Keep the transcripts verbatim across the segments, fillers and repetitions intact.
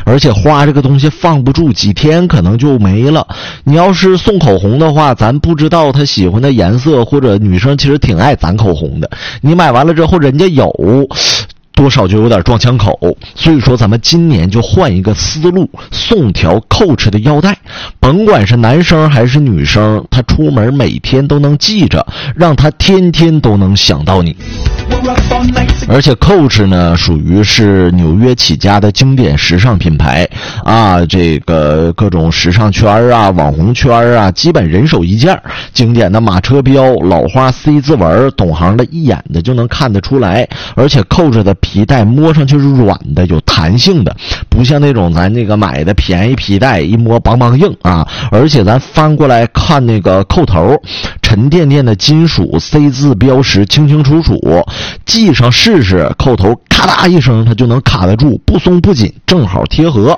而且花这个东西放不住，几天可能就没了。你要是送口红的话，咱不知道他喜欢的颜色，或者女生其实挺爱攒口红的，你买完了之后人家有，多少就有点撞枪口。所以说咱们今年就换一个思路，送条 Coach 的腰带，甭管是男生还是女生，他出门每天都能记着，让他天天都能想到你。而且 Coach 呢属于是纽约起家的经典时尚品牌啊，这个各种时尚圈啊、网红圈啊，基本人手一件。经典的马车标、老花 C 字纹，懂行的一眼的就能看得出来。而且 Coach 的皮带摸上去是软的，有弹性的，不像那种咱这个买的便宜皮带一摸梆梆硬啊。而且咱翻过来看那个扣头，沉甸甸的金属 C 字标识清清楚楚，系上试试，扣头咔嗒一声它就能卡得住，不松不紧，正好贴合。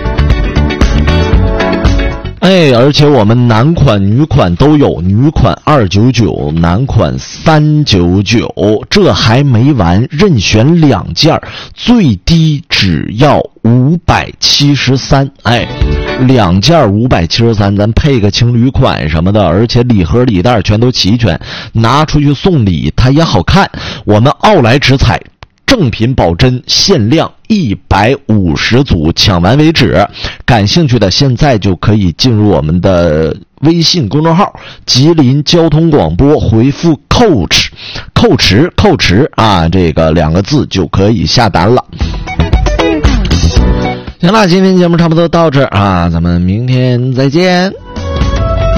哎，而且我们男款女款都有，女款二九九，男款三九九，这还没完，任选两件，最低只要五百七十三。哎，两件五百七十三，咱配个情侣款什么的，而且礼盒礼袋全都齐全，拿出去送礼它也好看。我们奥莱直采正品保真，限量一百五十组，抢完为止。感兴趣的现在就可以进入我们的微信公众号吉林交通广播，回复 Coach 扣池扣池啊，这个两个字就可以下单了。行了，今天节目差不多到这儿啊，咱们明天再见。